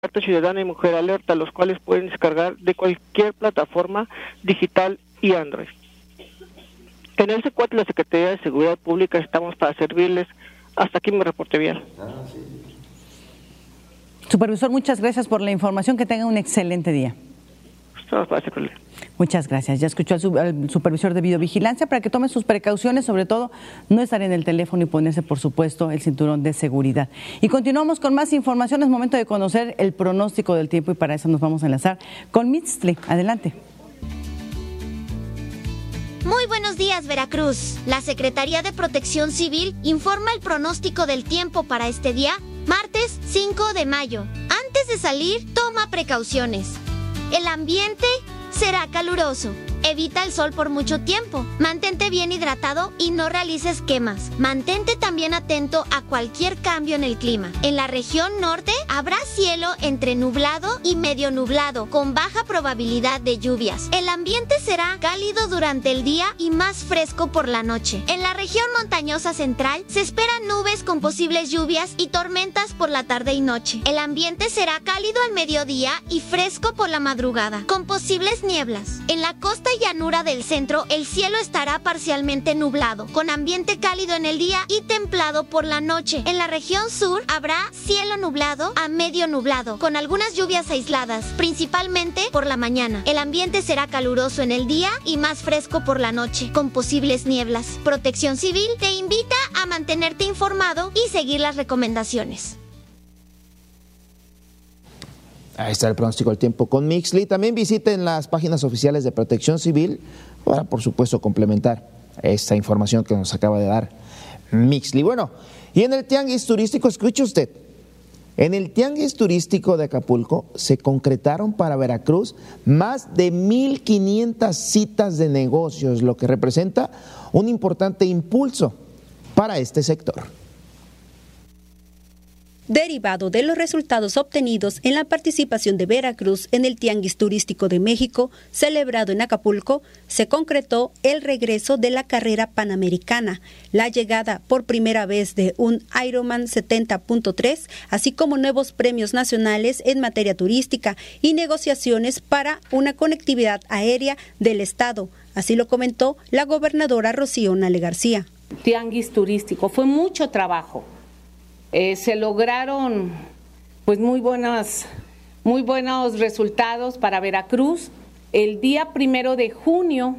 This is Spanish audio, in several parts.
Alerta Ciudadana y Mujer Alerta, los cuales pueden descargar de cualquier plataforma digital y Android. En el C4 de la Secretaría de Seguridad Pública estamos para servirles. Hasta aquí mi reporte vial. Supervisor, muchas gracias por la información. Que tenga un excelente día. Muchas gracias. Ya escuchó al supervisor de videovigilancia para que tome sus precauciones, sobre todo no estar en el teléfono y ponerse, por supuesto, el cinturón de seguridad. Y continuamos con más información. Es momento de conocer el pronóstico del tiempo y para eso nos vamos a enlazar con Mixtli. Adelante. Muy buenos días, Veracruz. La Secretaría de Protección Civil informa el pronóstico del tiempo para este día, martes 5 de mayo. Antes de salir, toma precauciones. El ambiente será caluroso. Evita el sol por mucho tiempo. Mantente bien hidratado y no realices quemas. Mantente también atento a cualquier cambio en el clima. En la región norte habrá cielo entre nublado y medio nublado, con baja probabilidad de lluvias. El ambiente será cálido durante el día y más fresco por la noche. En la región montañosa central se esperan nubes con posibles lluvias y tormentas por la tarde y noche. El ambiente será cálido al mediodía y fresco por la madrugada, con posibles nieblas. En la costa y llanura del centro, el cielo estará parcialmente nublado, con ambiente cálido en el día y templado por la noche. En la región sur habrá cielo nublado a medio nublado, con algunas lluvias aisladas, principalmente por la mañana. El ambiente será caluroso en el día y más fresco por la noche, con posibles nieblas. Protección Civil te invita a mantenerte informado y seguir las recomendaciones. Ahí está el pronóstico del tiempo con Mixtli. También visiten las páginas oficiales de Protección Civil para, por supuesto, complementar esta información que nos acaba de dar Mixtli. Bueno, y en el Tianguis Turístico, escuche usted, en el Tianguis Turístico de Acapulco se concretaron para Veracruz más de 1,500 citas de negocios, lo que representa un importante impulso para este sector. Derivado de los resultados obtenidos en la participación de Veracruz en el Tianguis Turístico de México, celebrado en Acapulco, se concretó el regreso de la carrera panamericana, la llegada por primera vez de un Ironman 70.3, así como nuevos premios nacionales en materia turística y negociaciones para una conectividad aérea del Estado. Así lo comentó la gobernadora Rocío Nale García. Tianguis Turístico, fue mucho trabajo. Se lograron pues muy buenos resultados para Veracruz. El día 1 de junio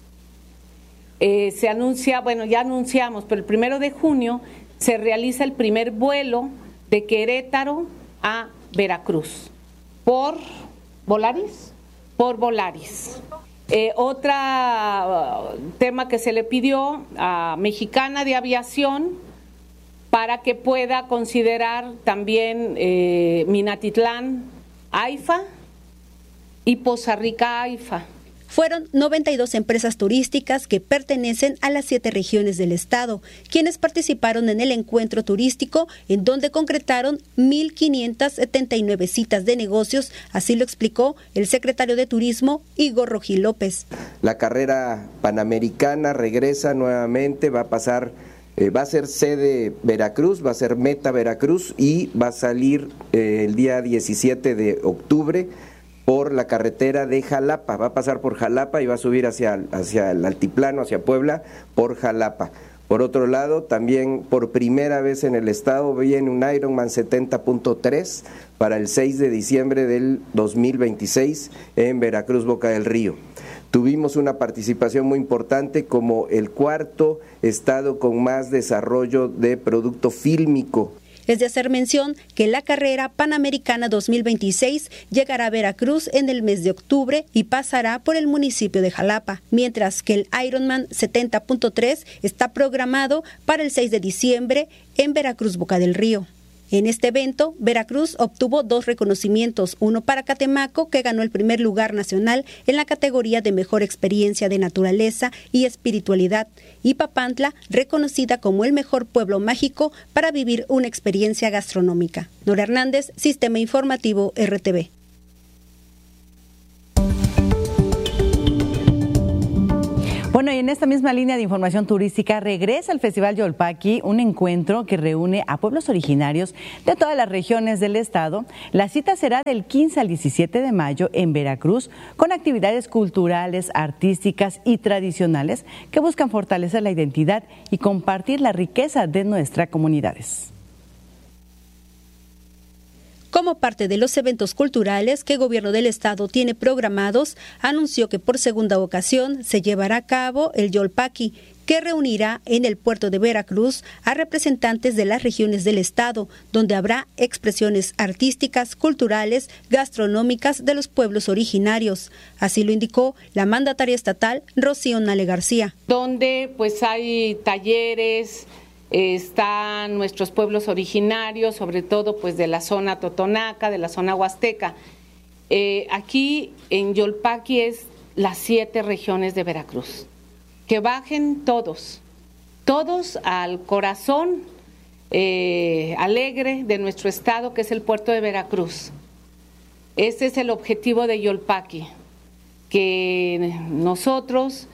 se anuncia, ya anunciamos, pero el 1 de junio se realiza el primer vuelo de Querétaro a Veracruz por Volaris. Otro tema que se le pidió a Mexicana de Aviación para que pueda considerar también Minatitlán, AIFA y Poza Rica, AIFA. Fueron 92 empresas turísticas que pertenecen a las 7 regiones del estado, quienes participaron en el encuentro turístico, en donde concretaron 1,579 citas de negocios, así lo explicó el secretario de Turismo, Igor Rojí López. La carrera panamericana regresa nuevamente, va a ser sede Veracruz, va a ser meta Veracruz y va a salir el día 17 de octubre por la carretera de Jalapa. Va a pasar por Jalapa y va a subir hacia el altiplano, hacia Puebla, por Jalapa. Por otro lado, también por primera vez en el estado viene un Ironman 70.3 para el 6 de diciembre del 2026 en Veracruz, Boca del Río. Tuvimos una participación muy importante como el cuarto estado con más desarrollo de producto fílmico. Es de hacer mención que la carrera panamericana 2026 llegará a Veracruz en el mes de octubre y pasará por el municipio de Jalapa, mientras que el Ironman 70.3 está programado para el 6 de diciembre en Veracruz, Boca del Río. En este evento, Veracruz obtuvo 2 reconocimientos, uno para Catemaco, que ganó el primer lugar nacional en la categoría de mejor experiencia de naturaleza y espiritualidad, y Papantla, reconocida como el mejor pueblo mágico para vivir una experiencia gastronómica. Nora Hernández, Sistema Informativo RTV. Bueno, y en esta misma línea de información turística regresa el Festival Yolpaqui, un encuentro que reúne a pueblos originarios de todas las regiones del estado. La cita será del 15 al 17 de mayo en Veracruz, con actividades culturales, artísticas y tradicionales que buscan fortalecer la identidad y compartir la riqueza de nuestras comunidades. Como parte de los eventos culturales que el gobierno del estado tiene programados, anunció que por segunda ocasión se llevará a cabo el Yolpaqui, que reunirá en el puerto de Veracruz a representantes de las regiones del estado, donde habrá expresiones artísticas, culturales, gastronómicas de los pueblos originarios. Así lo indicó la mandataria estatal, Rocío Nale García. Donde pues hay talleres, están nuestros pueblos originarios, sobre todo pues de la zona totonaca, de la zona huasteca. Aquí en Yolpaqui es las 7 regiones de Veracruz. Que bajen todos al corazón alegre de nuestro estado, que es el puerto de Veracruz. Este es el objetivo de Yolpaqui, que nosotros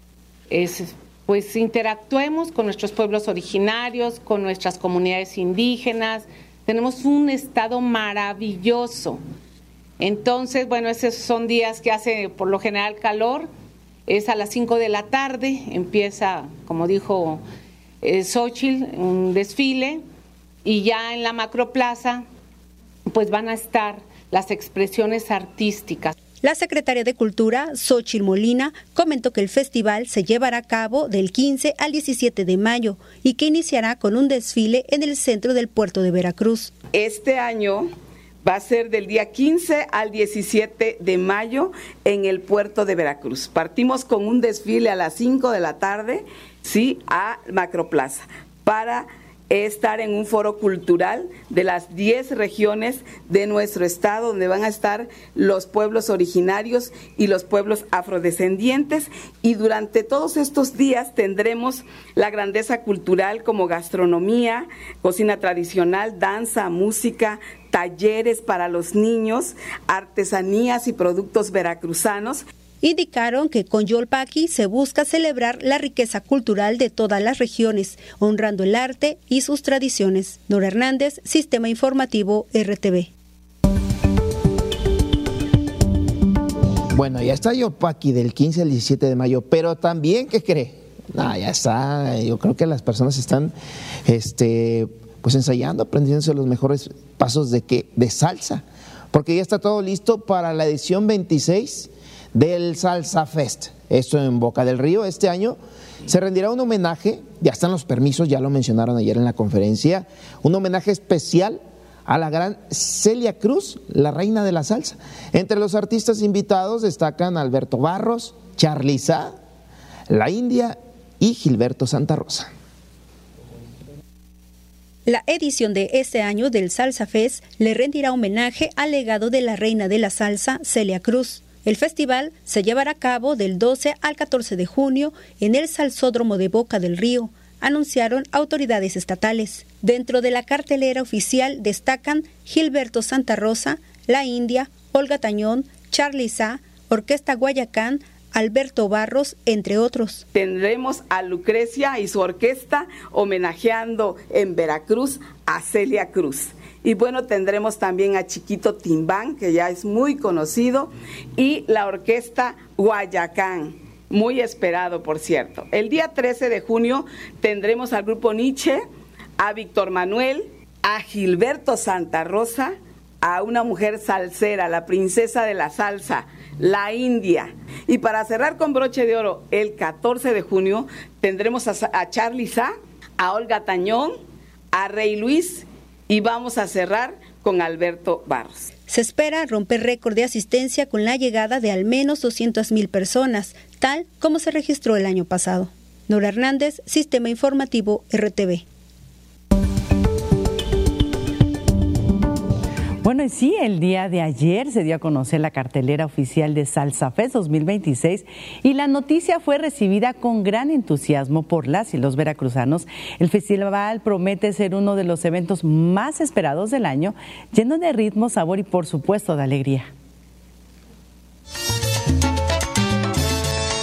pues interactuemos con nuestros pueblos originarios, con nuestras comunidades indígenas. Tenemos un estado maravilloso. Entonces, bueno, esos son días que hace por lo general calor. Es a las 5 de la tarde, empieza, como dijo Xóchitl, un desfile, y ya en la macroplaza pues van a estar las expresiones artísticas. La secretaria de Cultura, Xóchitl Molina, comentó que el festival se llevará a cabo del 15 al 17 de mayo y que iniciará con un desfile en el centro del puerto de Veracruz. Este año va a ser del día 15 al 17 de mayo en el puerto de Veracruz. Partimos con un desfile a las 5 de la tarde, sí, a Macroplaza, para estar en un foro cultural de las 10 regiones de nuestro estado, donde van a estar los pueblos originarios y los pueblos afrodescendientes, y durante todos estos días tendremos la grandeza cultural como gastronomía, cocina tradicional, danza, música, talleres para los niños, artesanías y productos veracruzanos. Indicaron que con Yolpaqui se busca celebrar la riqueza cultural de todas las regiones, honrando el arte y sus tradiciones. Nora Hernández, Sistema Informativo RTV. Bueno, ya está Yolpaqui del 15 al 17 de mayo, pero también, ¿qué cree? Ya está, yo creo que las personas están pues ensayando, aprendiéndose los mejores pasos de salsa, porque ya está todo listo para la edición 26 del Salsa Fest. Esto en Boca del Río. Este año se rendirá un homenaje, ya están los permisos, ya lo mencionaron ayer en la conferencia, un homenaje especial a la gran Celia Cruz, la reina de la salsa. Entre los artistas invitados destacan Alberto Barros, Charly Sá, La India y Gilberto Santa Rosa. La edición de este año del Salsa Fest le rendirá homenaje al legado de la reina de la salsa, Celia Cruz. El festival se llevará a cabo del 12 al 14 de junio en el Salsódromo de Boca del Río, anunciaron autoridades estatales. Dentro de la cartelera oficial destacan Gilberto Santa Rosa, La India, Olga Tañón, Charly Sá, Orquesta Guayacán, Alberto Barros, entre otros. Tendremos a Lucrecia y su orquesta homenajeando en Veracruz a Celia Cruz. Y bueno, tendremos también a Chiquito Timbán, que ya es muy conocido, y la orquesta Guayacán, muy esperado, por cierto. El día 13 de junio tendremos al grupo Nietzsche, a Víctor Manuel, a Gilberto Santa Rosa, a una mujer salsera, la princesa de la salsa, La India. Y para cerrar con broche de oro, el 14 de junio tendremos a Charly Sá, a Olga Tañón, a Rey Luis, y vamos a cerrar con Alberto Barros. Se espera romper récord de asistencia con la llegada de al menos 200,000 personas, tal como se registró el año pasado. Nora Hernández, Sistema Informativo RTV. Bueno, y sí, el día de ayer se dio a conocer la cartelera oficial de Salsa Fest 2026 y la noticia fue recibida con gran entusiasmo por las y los veracruzanos. El festival promete ser uno de los eventos más esperados del año, lleno de ritmo, sabor y por supuesto de alegría. La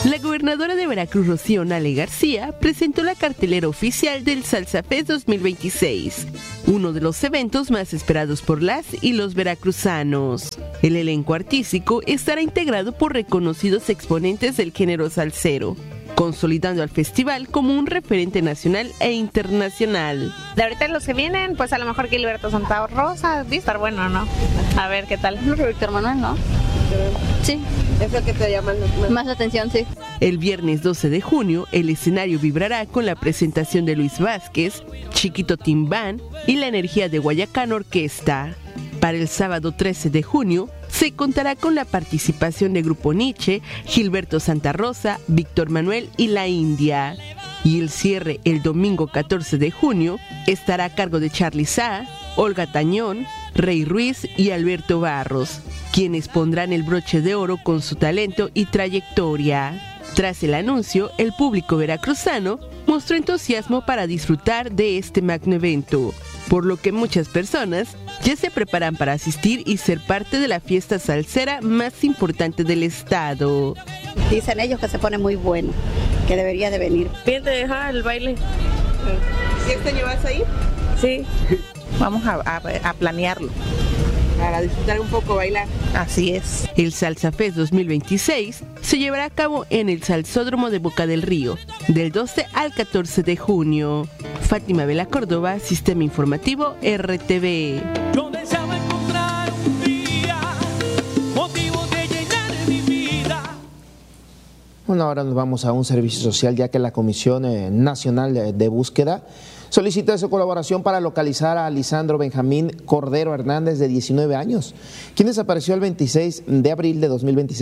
gobernadora de Veracruz, Rocío Nale García, presentó la cartelera oficial del Salsa Fest 2026, uno de los eventos más esperados por las y los veracruzanos. El elenco artístico estará integrado por reconocidos exponentes del género salsero, consolidando al festival como un referente nacional e internacional. De ahorita los que vienen, pues a lo mejor Gilberto Santa Rosa, debe estar bueno, ¿no? A ver qué tal. Víctor Manuel, ¿no? Sí. ¿Es el que te llama más la atención? Sí. El viernes 12 de junio, el escenario vibrará con la presentación de Luis Vázquez, Chiquito Timbán y la energía de Guayacán Orquesta. Para el sábado 13 de junio, se contará con la participación de Grupo Nietzsche, Gilberto Santa Rosa, Víctor Manuel y La India. Y el cierre el domingo 14 de junio estará a cargo de Charly Sá, Olga Tañón, Rey Ruiz y Alberto Barros, quienes pondrán el broche de oro con su talento y trayectoria. Tras el anuncio, el público veracruzano mostró entusiasmo para disfrutar de este magno evento, por lo que muchas personas ya se preparan para asistir y ser parte de la fiesta salsera más importante del estado. Dicen ellos que se pone muy bueno, que debería de venir. Bien, te deja el baile. ¿Y este año vas a ir? Sí. Vamos a planearlo. Para disfrutar un poco, bailar. Así es. El Salsa Fest 2026 se llevará a cabo en el Salsódromo de Boca del Río, del 12 al 14 de junio. Fátima Vela Córdoba, Sistema Informativo RTV. Yo deseaba encontrar un día, motivo de llenar mi vida. Bueno, ahora nos vamos a un servicio social, ya que la Comisión Nacional de Búsqueda solicita su colaboración para localizar a Lisandro Benjamín Cordero Hernández, de 19 años, quien desapareció el 26 de abril de 2026.